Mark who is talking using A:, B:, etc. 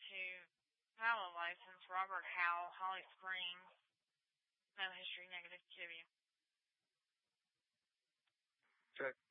A: to pilot license, Robert Howell, Holly Springs. No history, negative 2.
B: Okay.